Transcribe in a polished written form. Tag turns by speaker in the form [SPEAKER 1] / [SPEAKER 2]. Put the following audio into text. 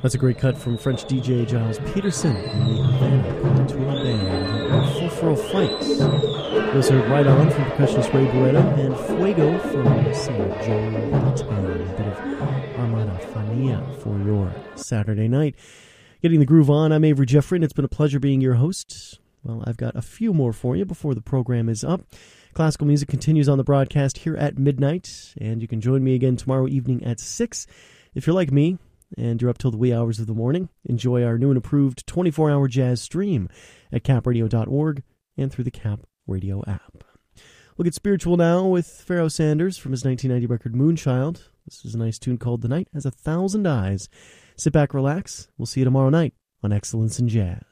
[SPEAKER 1] That's a great cut from French DJ Giles Peterson and the Havana Contour Band. Full Furrow Fights. We also heard Right On from percussionist Ray Barretto and Fuego from singer Joe Bataan. A bit of Armada Fania for your Saturday night. Getting the groove on, I'm Avery Jeffrey, and it's been a pleasure being your host. Well, I've got a few more for you before the program is up. Classical music continues on the broadcast here at midnight, and you can join me again tomorrow evening at 6. If you're like me, and you're up till the wee hours of the morning, enjoy our new and improved 24-hour jazz stream at capradio.org and through the Cap Radio app. We'll get spiritual now with Pharoah Sanders from his 1990 record Moonchild. This is a nice tune called The Night Has 1,000 Eyes. Sit back, relax. We'll see you tomorrow night on Excellence in Jazz.